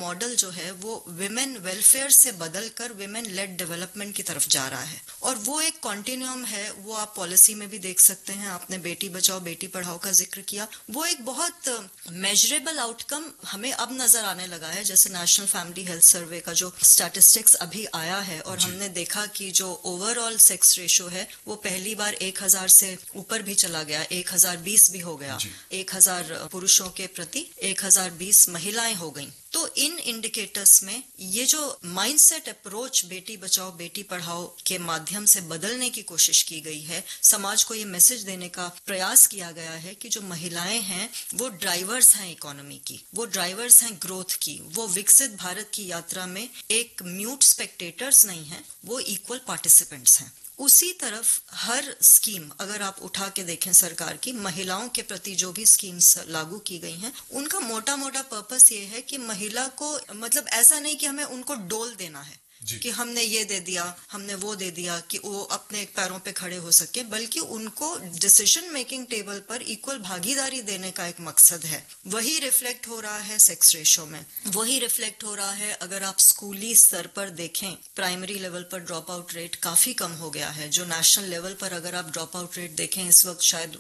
Model जो है वो विमेन वेलफेयर से बदलकर विमेन लेड डेवलपमेंट की तरफ जा रहा है और वो एक कॉन्टिन्यूम है। वो आप पॉलिसी में भी देख सकते हैं। आपने बेटी बचाओ बेटी पढ़ाओ का जिक्र किया, वो एक बहुत मेजरेबल आउटकम हमें अब नजर आने लगा है। जैसे नेशनल फैमिली हेल्थ सर्वे का जो स्टैटिस्टिक्स अभी आया है और हमने देखा कि जो ओवरऑल सेक्स रेशो है वो पहली बार 1000 से ऊपर भी चला गया, 1020 भी हो गया, 1000 पुरुषों के प्रति 1020 महिलाएं हो गईं। तो इन इंडिकेटर्स में ये जो माइंडसेट अप्रोच बेटी बचाओ बेटी पढ़ाओ के माध्यम से बदलने की कोशिश की गई है, समाज को ये मैसेज देने का प्रयास किया गया है कि जो महिलाएं हैं वो ड्राइवर्स हैं इकोनॉमी की, वो ड्राइवर्स हैं ग्रोथ की, वो विकसित भारत की यात्रा में एक म्यूट स्पेक्टेटर्स नहीं हैं, वो इक्वल पार्टिसिपेंट्स हैं। उसी तरफ हर स्कीम अगर आप उठा के देखें सरकार की, महिलाओं के प्रति जो भी स्कीम्स लागू की गई हैं उनका मोटा मोटा पर्पस ये है कि महिला को, मतलब ऐसा नहीं कि हमें उनको डोल देना है कि हमने ये दे दिया हमने वो दे दिया कि वो अपने पैरों पे खड़े हो सके, बल्कि उनको डिसीजन मेकिंग टेबल पर इक्वल भागीदारी देने का एक मकसद है। वही रिफ्लेक्ट हो रहा है सेक्स रेशो में, वही रिफ्लेक्ट हो रहा है। अगर आप स्कूली स्तर पर देखें, प्राइमरी लेवल पर ड्रॉप आउट रेट काफी कम हो गया है। जो नेशनल लेवल पर अगर आप ड्रॉप आउट रेट देखें इस वक्त शायद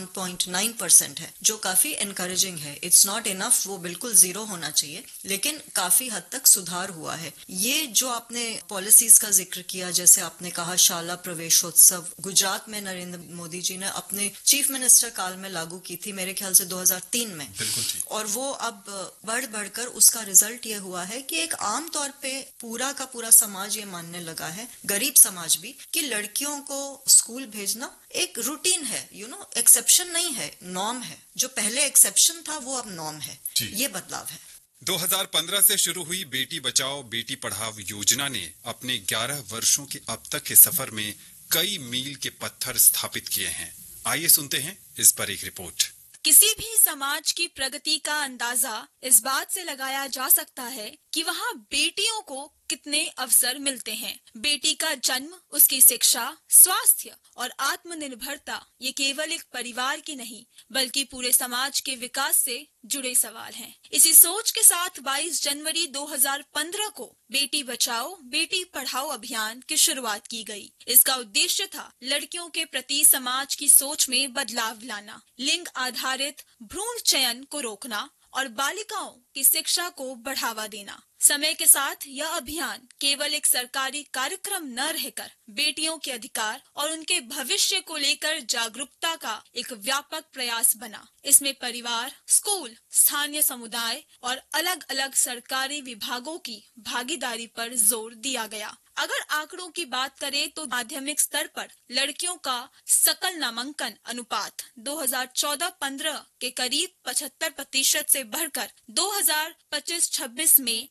1.9% है, जो काफी एनकरेजिंग है। इट्स नॉट इनफ, वो बिल्कुल जीरो होना चाहिए, लेकिन काफी हद तक सुधार हुआ है। ये जो आपने पॉलिसीज का जिक्र किया, जैसे आपने कहा शाला प्रवेशोत्सव, गुजरात में नरेंद्र मोदी जी ने अपने चीफ मिनिस्टर काल में लागू की थी, मेरे ख्याल से 2003 में, और वो अब बढ़ बढ़कर उसका रिजल्ट ये हुआ है कि एक आम तौर पे पूरा का पूरा समाज ये मानने लगा है, गरीब समाज भी, कि लड़कियों को स्कूल भेजना एक रूटीन है, एक्सेप्शन नहीं है, नॉर्म है। जो पहले एक्सेप्शन था वो अब नॉर्म है। ये बदलाव है। 2015 से शुरू हुई बेटी बचाओ बेटी पढ़ाओ योजना ने अपने 11 वर्षों के अब तक के सफर में कई मील के पत्थर स्थापित किए हैं। आइए सुनते हैं इस पर एक रिपोर्ट। किसी भी समाज की प्रगति का अंदाजा इस बात से लगाया जा सकता है कि वहाँ बेटियों को कितने अवसर मिलते हैं। बेटी का जन्म, उसकी शिक्षा, स्वास्थ्य और आत्मनिर्भरता ये केवल एक परिवार की नहीं बल्कि पूरे समाज के विकास से जुड़े सवाल हैं। इसी सोच के साथ 22 जनवरी 2015 को बेटी बचाओ बेटी पढ़ाओ अभियान की शुरुआत की गई। इसका उद्देश्य था लड़कियों के प्रति समाज की सोच में बदलाव लाना, लिंग आधारित भ्रूण चयन को रोकना और बालिकाओं की शिक्षा को बढ़ावा देना। समय के साथ यह अभियान केवल एक सरकारी कार्यक्रम न रहकर बेटियों के अधिकार और उनके भविष्य को लेकर जागरूकता का एक व्यापक प्रयास बना। इसमें परिवार, स्कूल, स्थानीय समुदाय और अलग अलग सरकारी विभागों की भागीदारी पर जोर दिया गया। अगर आंकड़ों की बात करें तो माध्यमिक स्तर पर लड़कियों का सकल नामांकन अनुपात 2014-15 के करीब 75% से बढ़कर 2025-26 में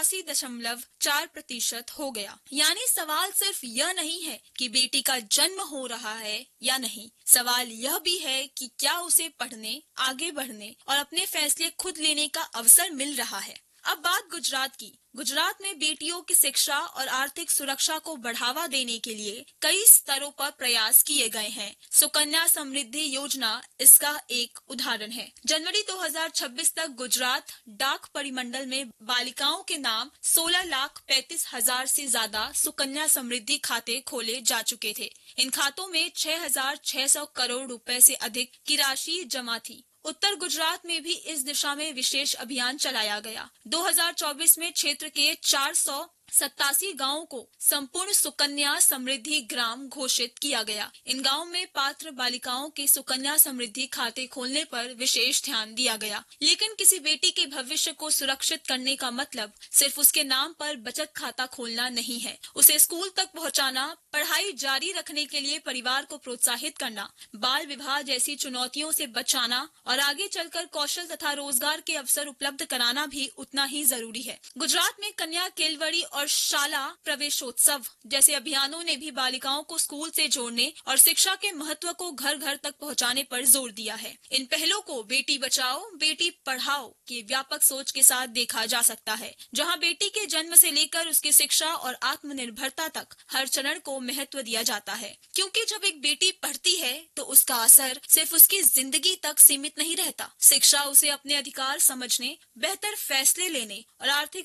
83.4% हो गया। यानी सवाल सिर्फ यह नहीं है कि बेटी का जन्म हो रहा है या नहीं, सवाल यह भी है कि क्या उसे पढ़ने, आगे बढ़ने और अपने फैसले खुद लेने का अवसर मिल रहा है। अब बात गुजरात की। गुजरात में बेटियों की शिक्षा और आर्थिक सुरक्षा को बढ़ावा देने के लिए कई स्तरों पर प्रयास किए गए हैं। सुकन्या समृद्धि योजना इसका एक उदाहरण है। जनवरी 2026 तक गुजरात डाक परिमंडल में बालिकाओं के नाम 16,35,000 से ज्यादा सुकन्या समृद्धि खाते खोले जा चुके थे। इन खातों में 6,600 करोड़ रुपए से अधिक की राशि जमा थी। उत्तर गुजरात में भी इस दिशा में विशेष अभियान चलाया गया। 2024 में क्षेत्र के 487 गांवों को संपूर्ण सुकन्या समृद्धि ग्राम घोषित किया गया। इन गांवों में पात्र बालिकाओं के सुकन्या समृद्धि खाते खोलने पर विशेष ध्यान दिया गया। लेकिन किसी बेटी के भविष्य को सुरक्षित करने का मतलब सिर्फ उसके नाम पर बचत खाता खोलना नहीं है। उसे स्कूल तक पहुंचाना, पढ़ाई जारी रखने के लिए परिवार को प्रोत्साहित करना, बाल विवाह जैसी चुनौतियों से बचाना और आगे चलकर कौशल तथा रोजगार के अवसर उपलब्ध कराना भी उतना ही जरूरी है। गुजरात में कन्या केलवड़ी और शाला प्रवेशोत्सव जैसे अभियानों ने भी बालिकाओं को स्कूल से जोड़ने और शिक्षा के महत्व को घर घर तक पहुंचाने पर जोर दिया है। इन पहलों को बेटी बचाओ बेटी पढ़ाओ की व्यापक सोच के साथ देखा जा सकता है, जहां बेटी के जन्म से लेकर उसकी शिक्षा और आत्मनिर्भरता तक हर चरण को महत्व दिया जाता है। क्योंकि जब एक बेटी पढ़ती है तो उसका असर सिर्फ उसकी जिंदगी तक सीमित नहीं रहता। शिक्षा उसे अपने अधिकार समझने, बेहतर फैसले लेने और आर्थिक